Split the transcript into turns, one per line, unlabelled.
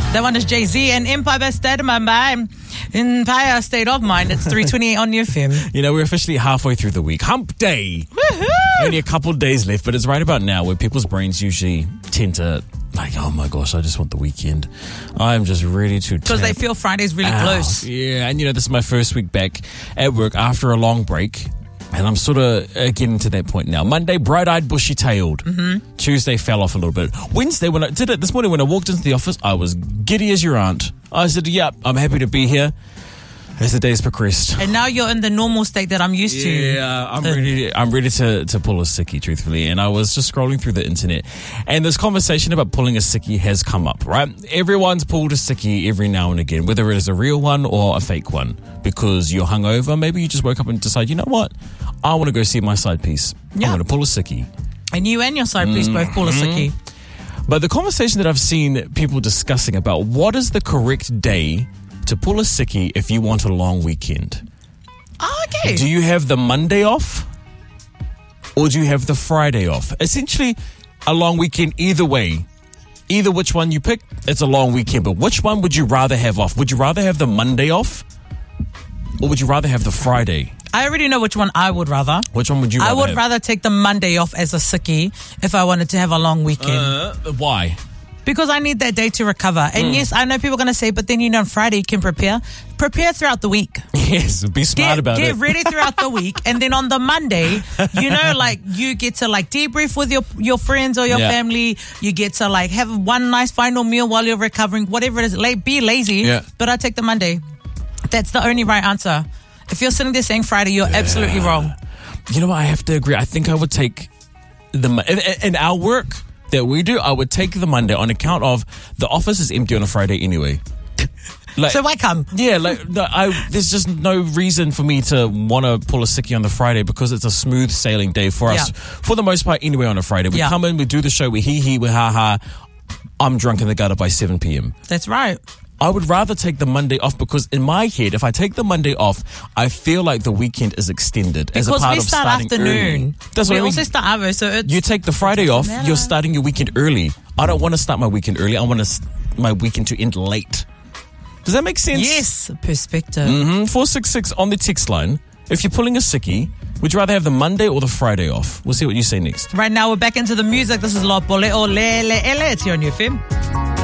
That one is Jay-Z and Empire State of Mind. Empire State of Mind. It's 3:28 on New FM.
You know, we're officially halfway through the week. Hump day.
Woohoo!
Only a couple of days left, but it's right about now where people's brains usually tend to, like, oh my gosh, I just want the weekend. I'm just ready to
Because they feel Friday's really close.
Yeah, and you know, this is my first week back at work after a long break. And I'm sort of getting to that point now. Monday, bright-eyed, bushy-tailed. Mm-hmm. Tuesday, fell off a little bit. Wednesday, when I did it this morning, when I walked into the office, I was giddy as your aunt. I said, yep, I'm happy to be here as the days progressed.
And now you're in the normal state that I'm used to.
Yeah, I'm ready to pull a sickie, truthfully. And I was just scrolling through the internet. And this conversation about pulling a sickie has come up, right? Everyone's pulled a sickie every now and again, whether it is a real one or a fake one. Because you're hungover, maybe you just woke up and decide, you know what? I want to go see my side piece.
Yeah.
I'm going to pull a sickie.
And you and your side piece both pull a sickie.
But the conversation that I've seen people discussing about what is the correct day to pull a sickie if you want a long weekend.
Oh, okay.
Do you have the Monday off? Or do you have the Friday off? Essentially, a long weekend either way. Either which one you pick, it's a long weekend. But which one would you rather have off? Would you rather have the Monday off? Or would you rather have the Friday?
I already know which one I would rather.
Which one would you rather
I would
have?
rather take the Monday off as a sickie if I wanted to have a long weekend.
Why?
Because I need that day to recover. And yes, I know people are going to say, but then, you know, on Friday you can prepare. Prepare throughout the week.
Yes, be smart about it.
Get ready throughout the week. And then on the Monday, you know, like you get to like debrief with your friends or your family. You get to like have one nice final meal while you're recovering, whatever it is. Be lazy.
Yeah.
But I take the Monday. That's the only right answer. If you're sitting there saying Friday, you're absolutely wrong.
You know what? I have to agree. I think I would take in our work that we do, I would take the Monday on account of the office is empty on a Friday anyway. Like,
so why come?
Yeah, like there's just no reason for me to want to pull a sickie on the Friday because it's a smooth sailing day for us, for the most part anyway on a Friday. We come in, we do the show, we hee-hee, we ha-ha. I'm drunk in the gutter by 7 p.m.
That's right.
I would rather take the Monday off because in my head, if I take the Monday off, I feel like the weekend is extended as a part of starting
afternoon.
That's what I mean.
Also start hours, so it's,
you take the Friday off, you're starting your weekend early. I don't want to start my weekend early. I want my weekend to end late. Does that make sense?
Yes, perspective.
466 on the text line. If you're pulling a sickie, would you rather have the Monday or the Friday off? We'll see what you say next.
Right now, we're back into the music. This is La Pole o Lele Ele. It's here on UFM.